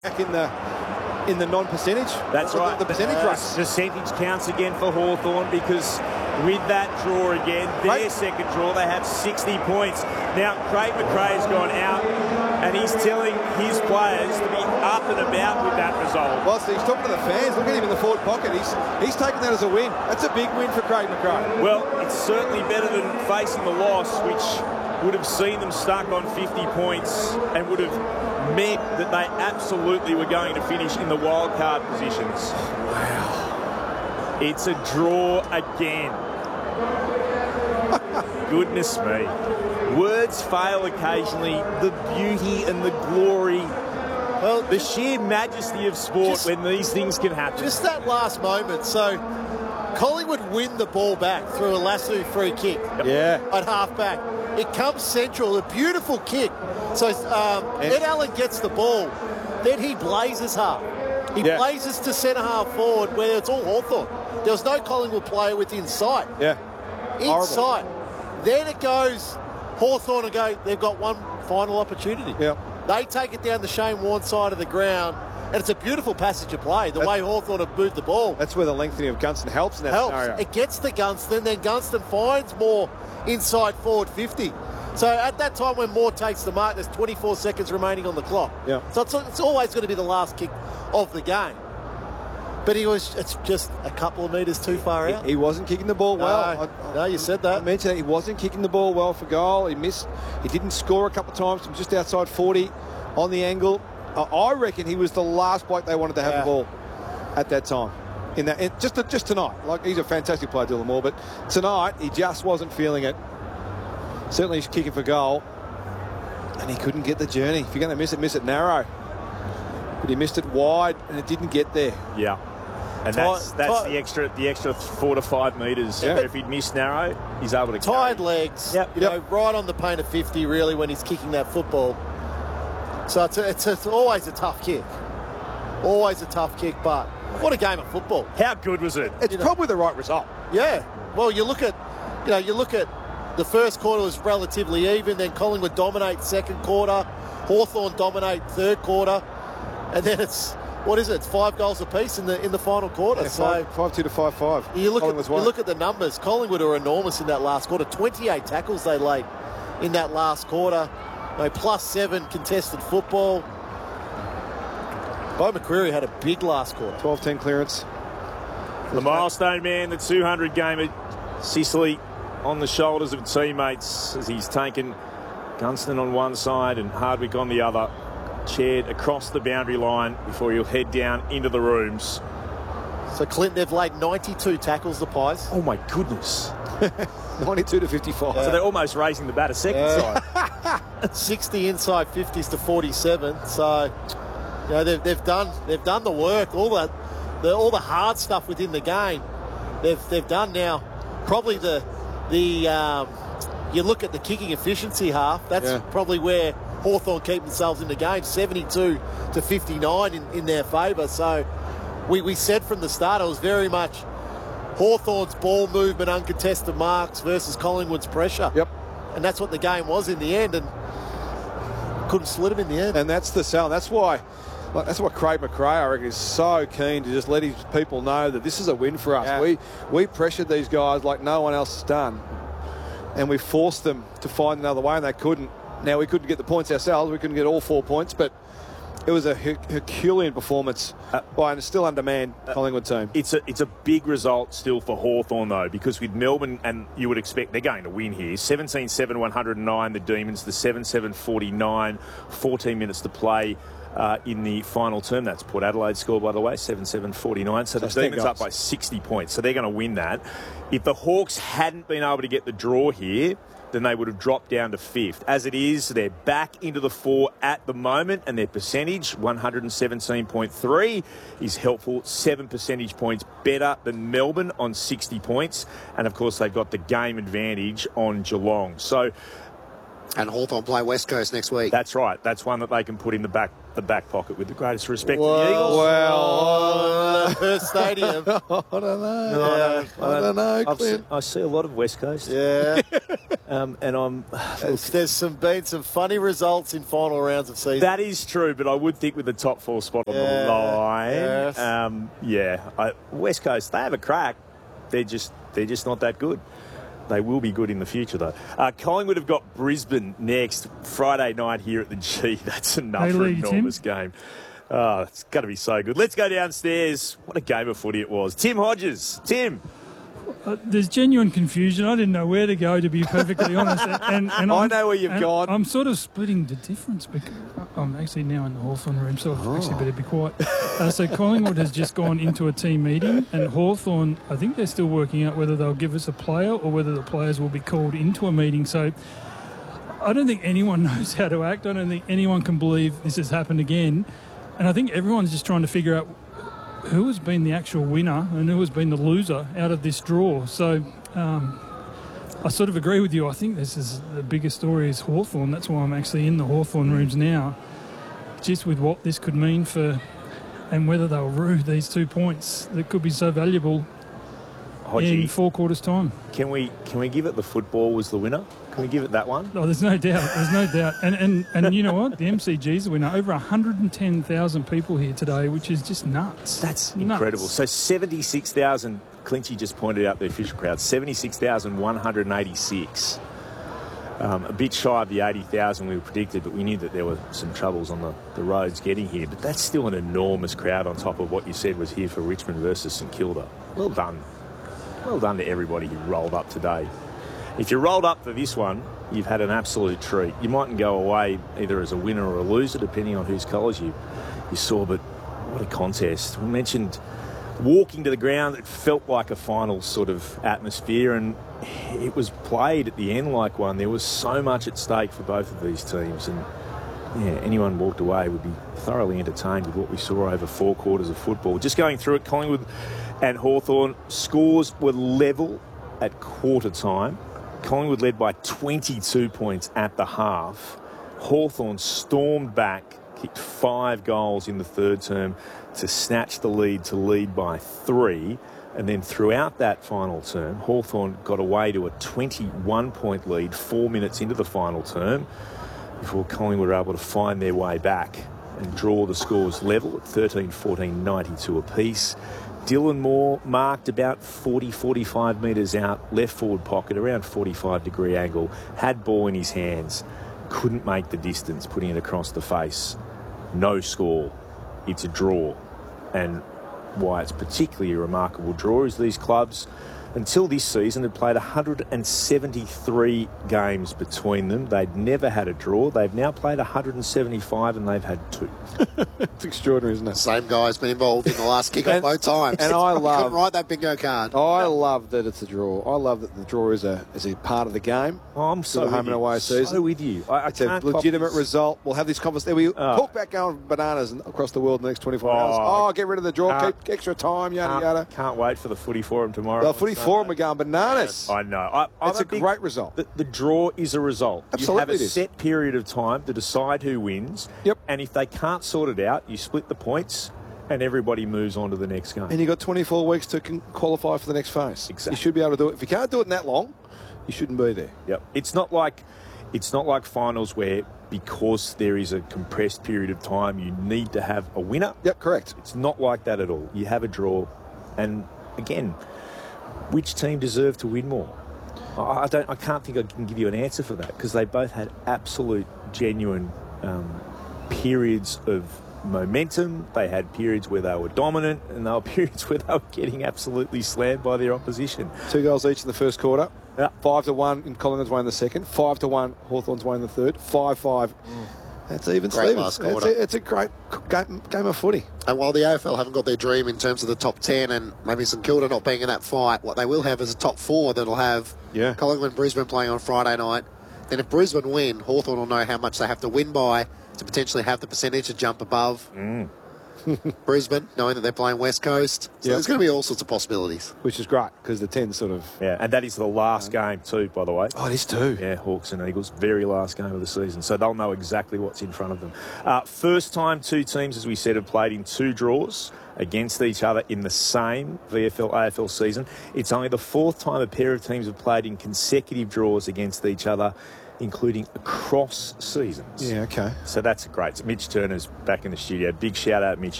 back in the non-percentage. That's right. The percentage race. Percentage counts again for Hawthorn because with that draw again, their second draw, they have 60 points. Now, Craig McRae's gone out and he's telling his players to be up and about with that result. Well, so he's talking to the fans. Look at him in the forward pocket. He's taking that as a win. That's a big win for Craig McRae. Well, it's certainly better than facing the loss, which would have seen them stuck on 50 points and would have meant that they absolutely were going to finish in the wild card positions. Wow. It's a draw again. Goodness me. Words fail occasionally. The beauty and the glory, well, the sheer majesty of sport when these things can happen. Just that last moment. So Collingwood win the ball back through a Lasso free kick. Yeah. At half-back. It comes central, a beautiful kick. So Ed Allen gets the ball. Then he blazes half. He blazes to centre-half forward where it's all Hawthorn. There was no Collingwood player within sight. Yeah. In sight. Then it goes Hawthorn and go, they've got one final opportunity. Yeah. They take it down the Shane Warne side of the ground, and it's a beautiful passage of play, the way Hawthorn have moved the ball. That's where the lengthening of Gunston helps in that scenario. It gets to Gunston, then Gunston finds Moore inside forward 50. So at that time when Moore takes the mark, there's 24 seconds remaining on the clock. Yeah. So it's always going to be the last kick of the game. But it's just a couple of metres too far out. He wasn't kicking the ball well. No, you said that. I mentioned that he wasn't kicking the ball well for goal. He missed. He didn't score a couple of times from just outside 40 on the angle. I reckon he was the last bloke they wanted to have the ball at that time. Just tonight. Like, he's a fantastic player, Dylan Moore, but tonight he just wasn't feeling it. Certainly he's kicking for goal, and he couldn't get the journey. If you're going to miss it narrow. But he missed it wide, and it didn't get there. Yeah. And that's the extra 4 to 5 metres. Yeah. If he'd missed narrow, he's able to tied legs. Yep. You know, right on the paint of 50, really, when he's kicking that football. So it's always a tough kick. Always a tough kick, but what a game of football. How good was it? It's probably the right result. Yeah. Well, you look at the first quarter was relatively even, then Collingwood dominate second quarter, Hawthorn dominate third quarter, and then it's 5 goals apiece in the final quarter. Yeah, so 5-2 to 5-5. You look at the numbers. Collingwood are enormous in that last quarter. 28 tackles they laid in that last quarter. +7 contested football. Bo McCreary had a big last quarter. 12-10 clearance. The milestone man, the 200 gamer, Sicily on the shoulders of teammates as he's taken Gunston on one side and Hardwick on the other. Chaired across the boundary line before he'll head down into the rooms. So, Clint, they've laid 92 tackles, the Pies. Oh, my goodness. 92 to 55. So they're almost raising the bat a second side. 60 inside 50s to 47. So, you know, they've done the work, all the hard stuff within the game. They've done now. Probably you look at the kicking efficiency half. That's probably where Hawthorn keep themselves in the game, 72 to 59 in their favour. So we said from the start it was very much Hawthorn's ball movement, uncontested marks versus Collingwood's pressure. Yep. And that's what the game was in the end, and couldn't slit him in the end. And that's the sell. That's why Craig McRae, I reckon, is so keen to just let his people know that this is a win for us. Yeah. We pressured these guys like no one else has done, and we forced them to find another way, and they couldn't. Now, we couldn't get the points ourselves. We couldn't get all 4 points, but it was a Herculean performance by a still undermanned Collingwood team. It's a big result still for Hawthorn, though, because with Melbourne, and you would expect they're going to win here, 17-7, 109, the Demons, the 7-7, 49, 14 minutes to play in the final term. That's Port Adelaide score, by the way, 7-7, 49. So the Demons up by 60 points, so they're going to win that. If the Hawks hadn't been able to get the draw here, then they would have dropped down to 5th. As it is, they're back into the 4 at the moment, and their percentage, 117.3, is helpful. 7 percentage points better than Melbourne on 60 points. And, of course, they've got the game advantage on Geelong. So, and Hawthorn play West Coast next week. That's right. That's one that they can put in the back pocket with the greatest respect to the Eagles. Well, Perth Stadium. I don't know. I don't know, I see a lot of West Coast. Yeah. And There's been some funny results in final rounds of season. That is true, but I would think with the top 4 spot on the line, yes. West Coast, they have a crack. They're just not that good. They will be good in the future, though. Collingwood have got Brisbane next Friday night here at the G. That's another enormous game. Oh, it's going to be so good. Let's go downstairs. What a game of footy it was. Tim Hodges. Tim. There's genuine confusion. I didn't know where to go, to be perfectly honest. And I know where you've gone. I'm sort of splitting the difference because I'm actually now in the Hawthorn room, so I actually better be quiet. So Collingwood has just gone into a team meeting, and Hawthorn, I think they're still working out whether they'll give us a player or whether the players will be called into a meeting. So I don't think anyone knows how to act. I don't think anyone can believe this has happened again. And I think everyone's just trying to figure out who has been the actual winner and who has been the loser out of this draw. So I sort of agree with you. I think this is the biggest story is Hawthorn. That's why I'm actually in the Hawthorn rooms now, just with what this could mean for and whether they'll rue these 2 points that could be so valuable in 4 quarters' time. Can we give it the football was the winner? Can we give it that one? Oh, there's no doubt. There's no doubt. And you know what? The MCG's the winner. Over 110,000 people here today, which is just nuts. That's incredible. So 76,000, Clinchy just pointed out the official crowd, 76,186. A bit shy of the 80,000 we predicted, but we knew that there were some troubles on the roads getting here. But that's still an enormous crowd on top of what you said was here for Richmond versus St Kilda. Well done. Well done to everybody who rolled up today. If you rolled up for this one, you've had an absolute treat. You mightn't go away either as a winner or a loser, depending on whose colours you saw, but what a contest. We mentioned walking to the ground, it felt like a final sort of atmosphere, and it was played at the end like one. There was so much at stake for both of these teams, and anyone walked away would be thoroughly entertained with what we saw over 4 quarters of football. Just going through it, Collingwood and Hawthorn, scores were level at quarter time. Collingwood led by 22 points at the half. Hawthorn stormed back, kicked 5 goals in the third term to snatch the lead, to lead by 3. And then throughout that final term, Hawthorn got away to a 21-point lead 4 minutes into the final term before Collingwood were able to find their way back and draw the scores level at 13-14, 92 apiece. Dylan Moore marked about 40-45 metres out, left forward pocket, around 45-degree angle, had ball in his hands, couldn't make the distance, putting it across the face. No score. It's a draw. And why it's particularly a remarkable draw is these clubs, until this season, had played 173 games between them. They'd never had a draw. They've now played 175 and they've had 2. It's extraordinary, isn't it? Same guy's been involved in the last kick-off both times. And I couldn't write that bingo card. I love that it's a draw. I love that the draw is a part of the game. Oh, I'm so home and away season. So with you. It's a legitimate result. We'll have this conversation. We talk about going bananas across the world in the next 24 hours. Get rid of the draw. Keep extra time, yada, yada. Can't wait for the footy forum tomorrow. The footy forum, we're going bananas. I know. It's a great result. The draw is a result. Absolutely, you have a set period of time to decide who wins. Yep. And if they can't sort it out, you split the points and everybody moves on to the next game. And you've got 24 weeks to qualify for the next phase. Exactly. You should be able to do it. If you can't do it in that long, you shouldn't be there. Yep. It's not like finals where, because there is a compressed period of time, you need to have a winner. Yep, correct. It's not like that at all. You have a draw. And again, which team deserved to win more? I can't think I can give you an answer for that, because they both had absolute, genuine periods of momentum. They had periods where they were dominant, and there were periods where they were getting absolutely slammed by their opposition. 2 goals each in the first quarter. 5-1 in Collingwood's way in the second. 5-1 Hawthorn's way in the third. 5-5. That's even Great Stevens. last quarter. It's a great game of footy. And while the AFL haven't got their dream in terms of the top 10 and maybe St Kilda not being in that fight, what they will have is a top 4 that'll have Collingwood and Brisbane playing on Friday night. Then if Brisbane win, Hawthorn will know how much they have to win by to potentially have the percentage to jump above. Brisbane, knowing that they're playing West Coast. So there's going to be all sorts of possibilities. Which is great, because the 10 sort of... Yeah, and that is the last game too, by the way. Oh, it is too. Yeah, Hawks and Eagles, very last game of the season. So they'll know exactly what's in front of them. First time two teams, as we said, have played in 2 draws against each other in the same VFL-AFL season. It's only the 4th time a pair of teams have played in consecutive draws against each other, including across seasons. Yeah, okay. So that's great. So Mitch Turner's back in the studio. Big shout out, Mitch.